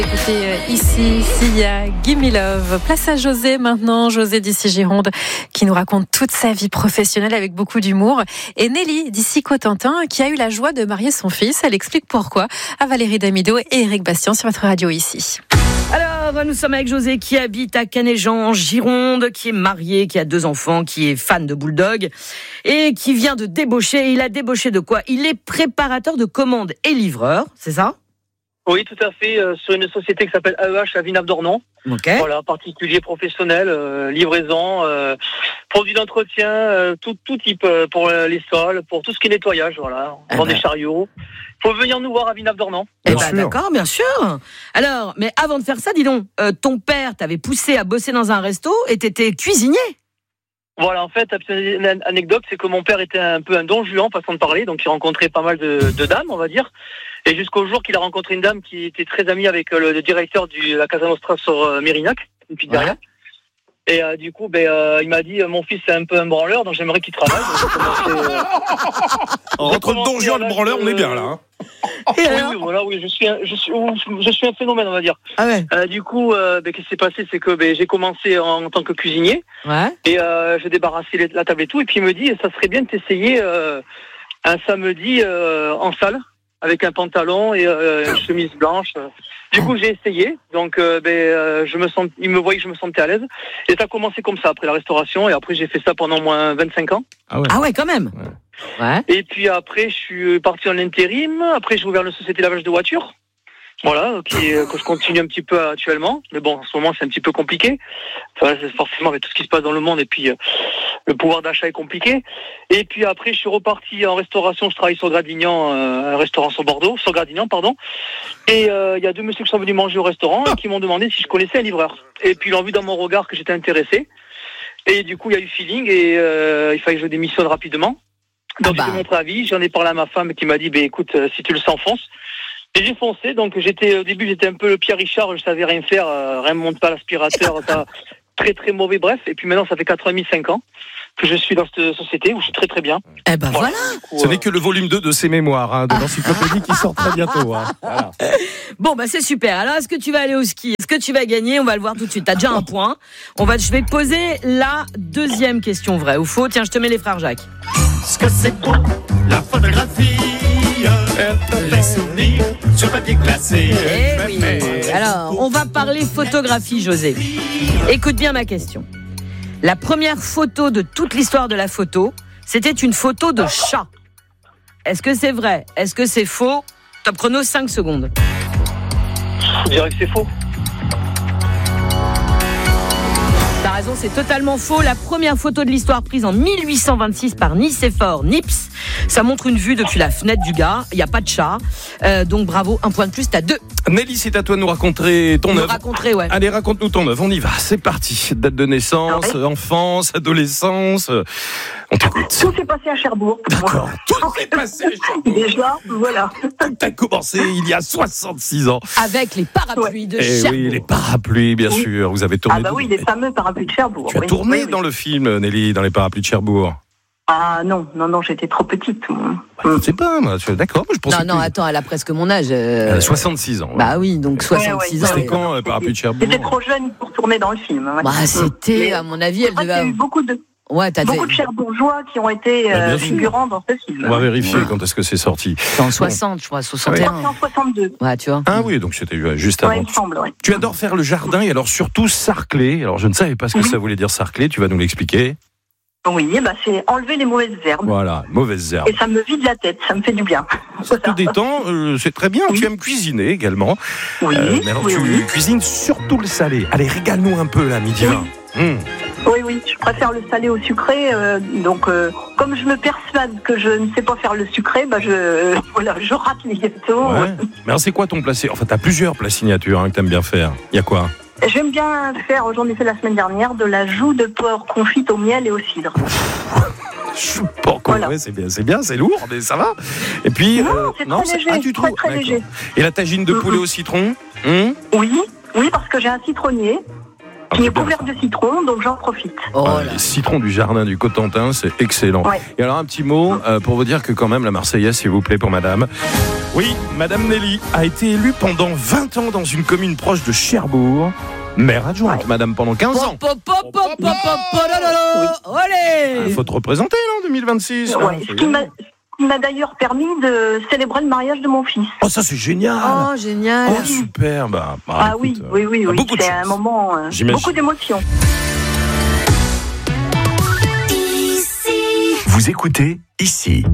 Écoutez, ici, Sia, Gimme Love. Place à José maintenant, José d'ici Gironde, qui nous raconte toute sa vie professionnelle avec beaucoup d'humour. Et Nelly d'ici Cotentin, qui a eu la joie de marier son fils. Elle explique pourquoi à Valérie Damido et Eric Bastien sur votre radio ici. Alors, nous sommes avec José qui habite à Canéjan, en Gironde, qui est marié, qui a 2 enfants, qui est fan de Bulldog et qui vient de débaucher. Il a débauché de quoi ? Il est préparateur de commandes et livreur, c'est ça ? Oui, tout à fait, sur une société qui s'appelle AEH à Villeneuve-d'Ornon. Okay. Voilà, particulier professionnel, livraison, produits d'entretien, tout type pour les sols, pour tout ce qui est nettoyage, voilà. On vend des chariots. Faut venir nous voir à Villeneuve-d'Ornon. Eh ben, d'accord, bien sûr. Alors, mais avant de faire ça, dis donc, ton père t'avait poussé à bosser dans un resto et t'étais cuisinier. Voilà, en fait, une anecdote, c'est que mon père était un peu un don Juan, façon de parler, donc il rencontrait pas mal de dames, on va dire. Et jusqu'au jour qu'il a rencontré une dame qui était très amie avec le directeur de la Casa Nostra sur Mérignac, une pizzeria. Ouais. Et du coup, il m'a dit, mon fils est un peu un branleur, donc j'aimerais qu'il travaille. Entre le don Juan et le branleur, on est bien là. Hein. Oui, je suis un phénomène, on va dire. Ah ouais. Du coup, qu'est-ce qui s'est passé, c'est que j'ai commencé en tant que cuisinier. Ouais. Et j'ai débarrassé la table et tout. Et puis il me dit, ça serait bien de t'essayer un samedi en salle avec un pantalon et une chemise blanche. Du coup, j'ai essayé. Donc, il me voyait que je me sentais à l'aise. Et ça a commencé comme ça après la restauration. Et après, j'ai fait ça pendant au moins 25 ans. Ah ouais, quand même. Ouais. Et puis après, je suis parti en intérim. Après, j'ai ouvert une société de lavage de voitures. Voilà, que je continue un petit peu actuellement. Mais bon, en ce moment, c'est un petit peu compliqué. Enfin, c'est forcément avec tout ce qui se passe dans le monde. Et puis, le pouvoir d'achat est compliqué. Et puis après, je suis reparti en restauration. Je travaille sur Gradignan, un restaurant sur Gradignan, pardon. Et il y a 2 messieurs qui sont venus manger au restaurant et qui m'ont demandé si je connaissais un livreur. Et puis, ils ont vu dans mon regard que j'étais intéressé. Et du coup, il y a eu feeling et il fallait que je démissionne rapidement. Donc, j'ai fait mon préavis. J'en ai parlé à ma femme qui m'a dit, écoute, si tu le sens, fonce. Et j'ai foncé, donc au début j'étais un peu le Pierre Richard, je savais rien faire, rien me monte pas l'aspirateur, très très mauvais, bref. Et puis maintenant ça fait 4 ans et demi, 5 ans que je suis dans cette société où je suis très très bien. Eh ben voilà. Coup, ce n'est que le volume 2 de ses mémoires, de l'encyclopédie qui sort très bientôt. Hein. Voilà. Bon c'est super. Alors est-ce que tu vas aller au ski ? Est-ce que tu vas gagner ? On va le voir tout de suite. T'as déjà un point. Je vais te poser la 2e question, vrai ou faux. Tiens, je te mets les frères Jacques. Ce que c'est quoi la photographie ? Les souvenirs sur papier glacé. Eh oui. Alors, on va parler photographie, José. Écoute bien ma question. La première photo de toute l'histoire de la photo, c'était une photo de chat. Est-ce que c'est vrai ? Est-ce que c'est faux ? Top chrono, 5 secondes. Je dirais que c'est faux. T'as raison, c'est totalement faux. La première photo de l'histoire prise en 1826 par Nicéphore Nips. Ça montre une vue depuis la fenêtre du gars. Il n'y a pas de chat. Donc bravo, 1 point de plus, t'as 2. Nelly, c'est à toi de nous raconter ton œuvre. Ouais. Allez, raconte-nous ton œuvre, on y va. C'est parti. Date de naissance, enfance, adolescence. On t'écoute. Tout s'est passé à Cherbourg. D'accord. Tout s'est passé à Cherbourg. Déjà, voilà. T'as commencé il y a 66 ans. Avec les parapluies de Cherbourg. Oui, les parapluies, bien sûr. Vous avez tourné. Oui, les fameux parapluies de Cherbourg. Tu as tourné dans le film, Nelly, dans les parapluies de Cherbourg. Ah non, j'étais trop petite. Je sais pas, moi, d'accord. Je pensais attends, elle a presque mon âge. 66 ans. Ouais. Bah oui, donc 66 ans. C'était quand, le parapluie de Cherbourg ? J'étais trop jeune pour tourner dans le film. Ouais. C'était, à mon avis, elle devait avoir... Il y a eu beaucoup de Cherbourgeois qui ont été figurants dans ce film. On va vérifier quand est-ce que c'est sorti. C'est en 60, je crois, 61. C'est en 62. Ouais, tu vois. Ah oui, donc c'était juste avant. Ouais, il me semble, ouais. Tu adores faire le jardin et alors surtout sarcler. Alors je ne savais pas ce que ça voulait dire sarcler, tu vas nous l'expliquer. Oui, c'est enlever les mauvaises herbes. Voilà, mauvaises herbes. Et ça me vide la tête, ça me fait du bien. Ça te détend, c'est très bien. Oui. Tu aimes cuisiner également. Oui. Mais alors tu cuisines surtout le salé. Allez, régale-nous un peu là, midi 20. Oui, je préfère le salé au sucré. Donc, comme je me persuade que je ne sais pas faire le sucré, je rate les gâteaux. Ouais. Mais alors c'est quoi ton plat ? Enfin, t'as plusieurs plats signatures que t'aimes bien faire. Il y a quoi ? J'aime bien faire, j'en ai fait la semaine dernière, de la joue de porc confite au miel et au cidre. Joue de porc, voilà. Ouais, c'est bien, c'est lourd, mais ça va. Et puis, non, c'est très léger, très léger. Et la tagine de poulet au citron ? Oui, parce que j'ai un citronnier. qui est couvert de citron, donc j'en profite. Les citrons du jardin du Cotentin, c'est excellent. Ouais. Et alors un petit mot pour vous dire que quand même la Marseillaise, s'il vous plaît, pour madame. Oui, madame Nelly a été élue pendant 20 ans dans une commune proche de Cherbourg. Maire adjointe, madame, pendant 15 ans. Il faut te représenter là, en 2026. Ouais. Ce qui m'a d'ailleurs permis de célébrer le mariage de mon fils. Oh, ça c'est génial. Oh, génial. Oh, super. Écoute, oui. beaucoup de C'est chance. un moment, beaucoup d'émotions. Vous écoutez ici.